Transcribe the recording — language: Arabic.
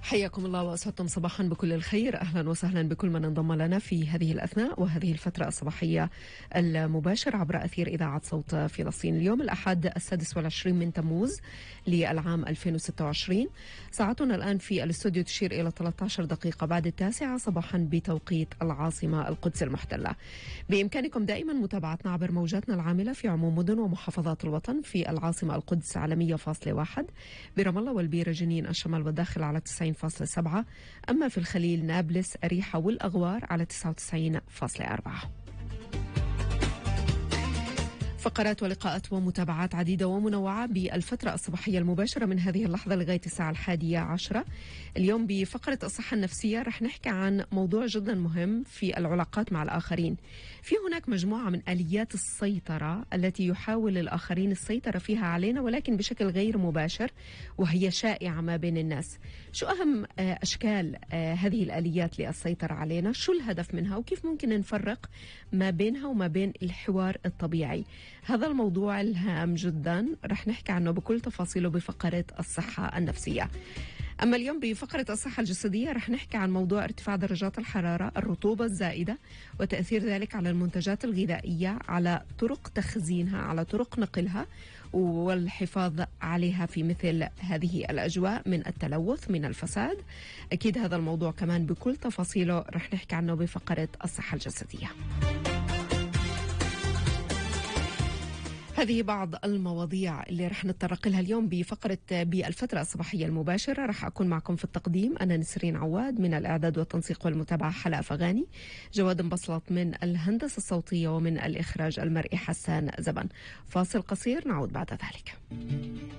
حياكم الله وأسعدتم صباحا بكل الخير. أهلا وسهلا بكل من انضم لنا في هذه الأثناء وهذه الفترة الصباحية المباشرة عبر أثير إذاعة صوت فلسطين. اليوم الأحد 26 من تموز للعام 2026. ساعتنا الآن في الاستوديو تشير إلى 13 دقيقة بعد 9 صباحا بتوقيت العاصمة القدس المحتلة. بإمكانكم دائما متابعتنا عبر موجاتنا العاملة في عموم مدن ومحافظات الوطن. في العاصمة القدس على 100.1، برام الله والبيرة جنين الشمال والداخل على 90.7، أما في الخليل نابلس أريحة والأغوار على 99.4. فقرات ولقاءات ومتابعات عديدة ومنوعة بالفترة الصباحية المباشرة من هذه اللحظة لغاية الساعة 11:10. اليوم بفقرة الصحة النفسية رح نحكي عن موضوع جدا مهم في العلاقات مع الآخرين. في هناك مجموعة من آليات السيطرة التي يحاول الآخرين السيطرة فيها علينا ولكن بشكل غير مباشر، وهي شائعة ما بين الناس. شو أهم أشكال هذه الآليات للسيطرة علينا؟ شو الهدف منها؟ وكيف ممكن نفرق ما بينها وما بين الحوار الطبيعي؟ هذا الموضوع الهام جدا رح نحكي عنه بكل تفاصيله بفقرة الصحة النفسية. أما اليوم بفقرة الصحة الجسدية رح نحكي عن موضوع ارتفاع درجات الحرارة، الرطوبة الزائدة وتأثير ذلك على المنتجات الغذائية، على طرق تخزينها، على طرق نقلها والحفاظ عليها في مثل هذه الأجواء من التلوث، من الفساد. أكيد هذا الموضوع كمان بكل تفاصيله رح نحكي عنه بفقرة الصحة الجسدية. هذه بعض المواضيع اللي رح نتطرق لها اليوم بفقرة بالفترة الصباحية المباشرة. رح أكون معكم في التقديم أنا نسرين عواد، من الإعداد والتنسيق والمتابعة حلا فغاني، جواد مبسلط من الهندسة الصوتية، ومن الإخراج المرئي حسان زبن. فاصل قصير نعود بعد ذلك.